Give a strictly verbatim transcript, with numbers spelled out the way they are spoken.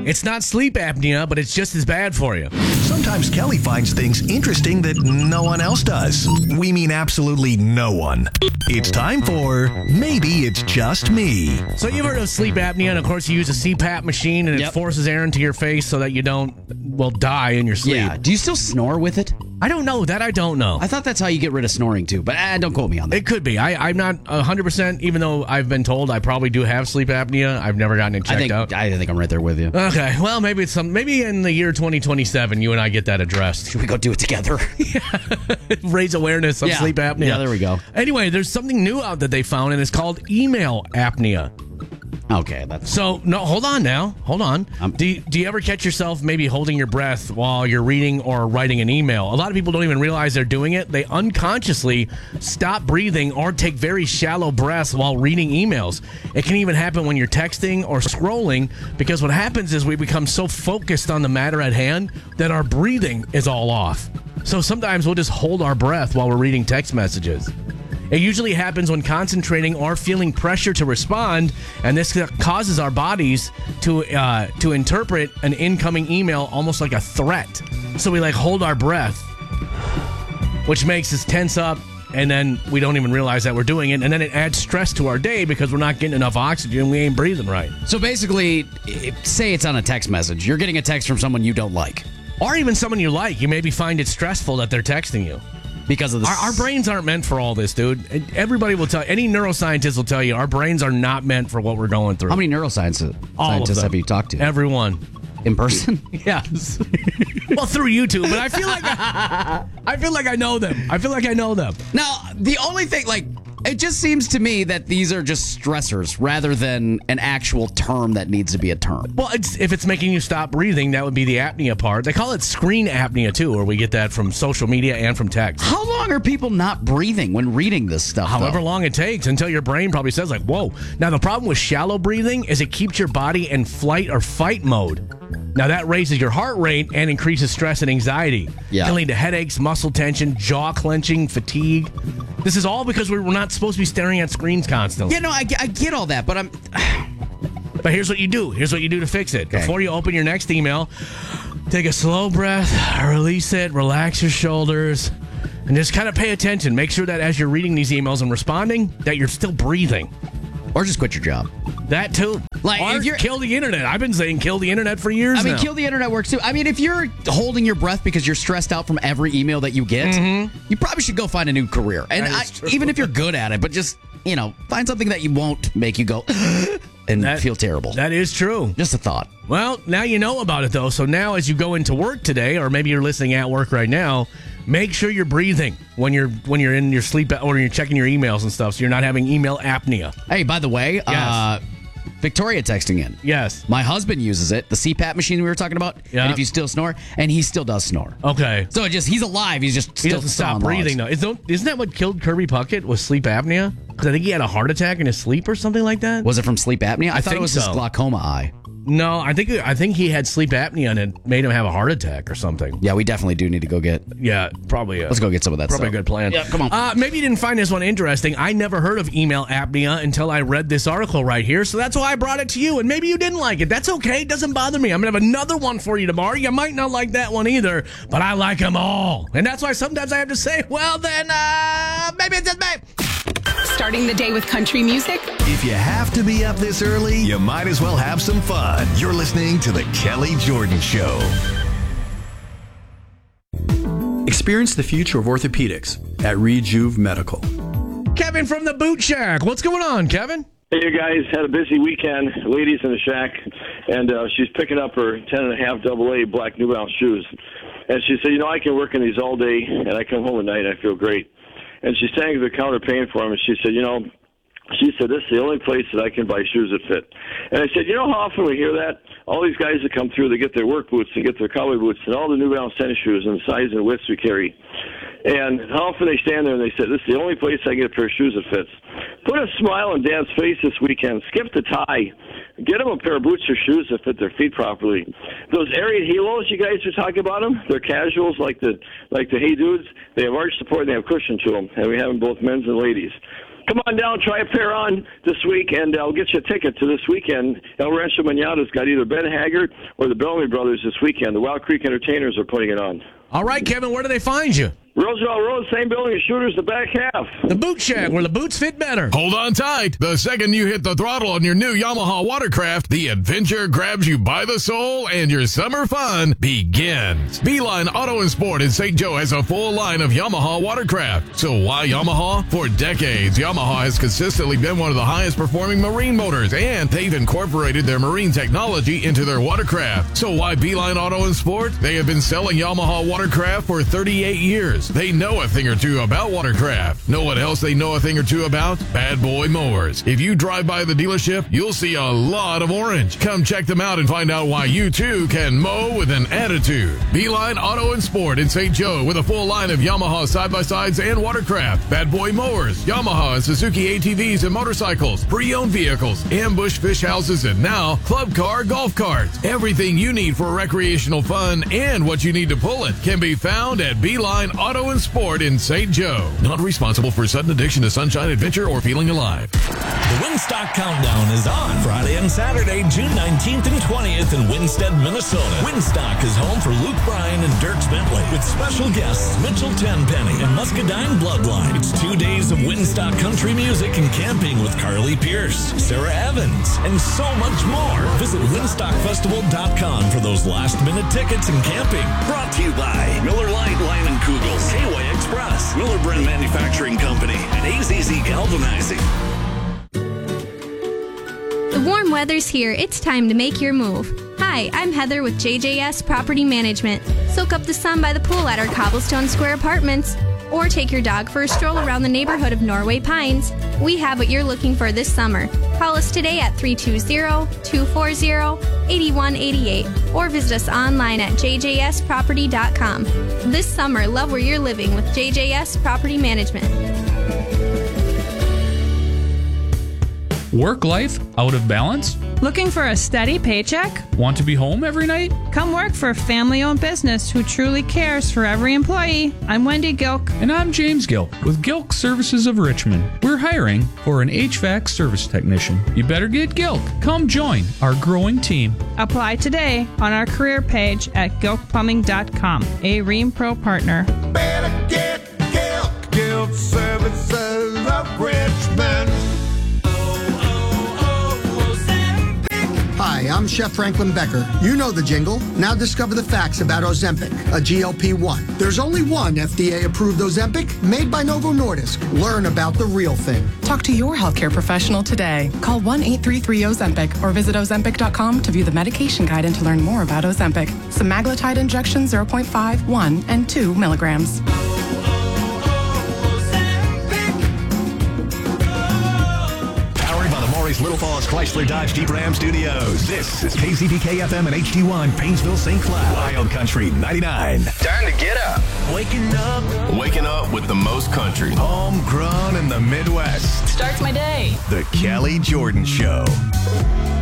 It's not sleep apnea, but it's just as bad for you. Sometimes Kelly finds things interesting that no one else does. We mean absolutely no one. It's time for Maybe It's Just Me. So you've heard of sleep apnea, and of course you use a C PAP machine, and it Yep. forces air into your face so that you don't, well, die in your sleep. Yeah. Do you still snore with it? I don't know. That I don't know. I thought that's how you get rid of snoring, too. But uh, don't quote me on that. It could be. I, I'm not one hundred percent, even though I've been told I probably do have sleep apnea. I've never gotten it checked I think, out. I think I'm right there with you. Okay, well, maybe it's some. Maybe in the year twenty twenty-seven, you and I get that addressed. Should we go do it together? Raise awareness of Yeah. sleep apnea. Yeah, there we go. Anyway, there's something new out that they found, and it's called email apnea. Okay, that's... So, no, hold on now. Hold on. Um, do, you, do you ever catch yourself maybe holding your breath while you're reading or writing an email? A lot of people don't even realize they're doing it. They unconsciously stop breathing or take very shallow breaths while reading emails. It can even happen when you're texting or scrolling, because what happens is we become so focused on the matter at hand that our breathing is all off. So sometimes we'll just hold our breath while we're reading text messages. It usually happens when concentrating or feeling pressure to respond, and this causes our bodies to uh, to interpret an incoming email almost like a threat. So we like hold our breath, which makes us tense up, and then we don't even realize that we're doing it, and then it adds stress to our day because we're not getting enough oxygen. We ain't breathing right. So basically, if, say it's on a text message. You're getting a text from someone you don't like. Or even someone you like. You maybe find it stressful that they're texting you. Because of the... Our, our brains aren't meant for all this, dude. Everybody will tell, any neuroscientist will tell you, our brains are not meant for what we're going through. How many neuroscientists All of scientists them. have you talked to? Everyone. In person? Yes. Well, through YouTube, but I feel like I, I feel like I know them. I feel like I know them. Now, the only thing, like, it just seems to me that these are just stressors rather than an actual term that needs to be a term. Well, it's, if it's making you stop breathing, that would be the apnea part. They call it screen apnea, too, where we get that from social media and from text. How long are people not breathing when reading this stuff, However though? long it takes until your brain probably says, like, whoa. Now, the problem with shallow breathing is it keeps your body in flight or fight mode. Now, that raises your heart rate and increases stress and anxiety. Yeah. It can lead to headaches, muscle tension, jaw clenching, fatigue. This is all because we're not supposed to be staring at screens constantly. Yeah, no, I, I get all that, but I'm... But here's what you do. Here's what you do to fix it. Okay. Before you open your next email, take a slow breath, release it, relax your shoulders, and just kind of pay attention. Make sure that as you're reading these emails and responding, that you're still breathing. Or just quit your job. That too. Like, or if you're- kill the internet. I've been saying kill the internet for years I mean, now. kill the internet works too. I mean, if you're holding your breath because you're stressed out from every email that you get, you probably should go find a new career. And That I, is true. even if you're good at it, but just, you know, find something that you won't make you go and That- feel terrible. That is true. Just a thought. Well, now you know about it, though. So now as you go into work today, or maybe you're listening at work right now, make sure you're breathing when you're when you're in your sleep or you're checking your emails and stuff, so you're not having email apnea. Hey, by the way, uh, Victoria texting in. Yes. My husband uses it, the C PAP machine we were talking about. Yeah. And if you still snore, and he still does snore. Okay. So it just, he's alive. He's just He still doesn't still stop on breathing, logs. though. Is- Isn't that what killed Kirby Puckett, was sleep apnea? Because I think he had a heart attack in his sleep or something like that. Was it from sleep apnea? I, I thought it think was his so. glaucoma eye. No, I think I think he had sleep apnea and it made him have a heart attack or something. Yeah, we definitely do need to go get. Yeah, probably. A, Let's go get some of that Probably stuff. a good plan. Yeah, come on. Uh, maybe you didn't find this one interesting. I never heard of email apnea until I read this article right here, so that's why I brought it to you. And maybe you didn't like it. That's okay. It doesn't bother me. I'm going to have another one for you tomorrow. You might not like that one either, but I like them all. And that's why sometimes I have to say, well, then, uh, maybe it's just me. Starting the day with country music? If you have to be up this early, you might as well have some fun. You're listening to The Kelly Jordan Show. Experience the future of orthopedics at Rejuve Medical. Kevin from the Boot Shack. What's going on, Kevin? Hey, you guys had a busy weekend. Ladies in the shack, and uh, she's picking up her ten and a half double A black New Balance shoes. And she said, you know, I can work in these all day, and I come home at night and I feel great. And she's standing at the counter paying for them, and she said, you know, she said, this is the only place that I can buy shoes that fit. And I said, you know how often we hear that? All these guys that come through, they get their work boots, they get their cowboy boots, and all the New Balance tennis shoes and the size and widths we carry. And how often they stand there and they say, this is the only place I get a pair of shoes that fits. Put a smile on Dad's face this weekend. Skip the tie. Get them a pair of boots or shoes that fit their feet properly. Those Ariat Helos you guys are talking about them, they're casuals like the like the Hey Dudes. They have arch support and they have cushion to them, and we have them both men's and ladies. Come on down, try a pair on this week, and I'll get you a ticket to this weekend. El Rancho Manada's got either Ben Haggard or the Bellamy Brothers this weekend. The Wild Creek Entertainers are putting it on. All right, Kevin, where do they find you? Roosevelt Road, same building as Shooters, the back half. The Boot Shack, where the boots fit better. Hold on tight. The second you hit the throttle on your new Yamaha watercraft, the adventure grabs you by the soul and your summer fun begins. Beeline Auto and Sport in Saint Joe has a full line of Yamaha watercraft. So why Yamaha? For decades, Yamaha has consistently been one of the highest performing marine motors, and they've incorporated their marine technology into their watercraft. So why Beeline Auto and Sport? They have been selling Yamaha watercraft for thirty-eight years. They know a thing or two about watercraft. Know what else they know a thing or two about? Bad boy mowers. If you drive by the dealership, you'll see a lot of orange. Come check them out and find out why you too can mow with an attitude. Beeline Auto and Sport in Saint Joe with a full line of Yamaha side-by-sides and watercraft, bad boy mowers, Yamaha and Suzuki A T Vs and motorcycles, pre-owned vehicles, ambush fish houses, and now club car golf carts. Everything you need for recreational fun and what you need to pull it can be found at Beeline Auto and Sport in Saint Joe. Not responsible for sudden addiction to sunshine, adventure, or feeling alive. The Winstock Countdown is on Friday and Saturday, June nineteenth and twentieth in Winstead, Minnesota. Winstock is home for Luke Bryan and Dierks Bentley with special guests Mitchell Tenpenny and Muscadine Bloodline. It's two days of Winstock country music and camping with Carly Pierce, Sarah Evans, and so much more. Visit winstock festival dot com for those last-minute tickets and camping. Brought to you by Miller Lite, Line and Kugel, K-Way Express, Miller Brand Manufacturing Company, and A Z Z Galvanizing. The warm weather's here. It's time to make your move. Hi, I'm Heather with J J S Property Management. Soak up the sun by the pool at our Cobblestone Square Apartments. Or take your dog for a stroll around the neighborhood of Norway Pines. We have what you're looking for this summer. Call us today at three two zero, two four zero, eight one eight eight or visit us online at j j s property dot com. This summer, love where you're living with J J S Property Management. Work life out of balance? Looking for a steady paycheck? Want to be home every night? Come work for a family-owned business who truly cares for every employee. I'm Wendy Gilk. And I'm James Gilk with Gilk Services of Richmond. We're hiring for an H V A C service technician. You better get Gilk. Come join our growing team. Apply today on our career page at gilk plumbing dot com, a Ream Pro partner. Better get Gilk, Gilk Services of Richmond. Hi, I'm Chef Franklin Becker. You know the jingle. Now discover the facts about Ozempic, a G L P one. There's only one F D A-approved Ozempic made by Novo Nordisk. Learn about the real thing. Talk to your healthcare professional today. Call one eight three three Ozempic or visit ozempic dot com to view the medication guide and to learn more about Ozempic. Semaglutide injection zero point five, one, and two milligrams. Little Falls Chrysler Dodge Jeep Ram Studios. This is K C P K F M and H D one, Painesville, Saint Cloud. Wild Country ninety-nine. Time to get up. Waking up. Waking up with the most country. Homegrown in the Midwest. Starts my day. The Kelly Jordan Show.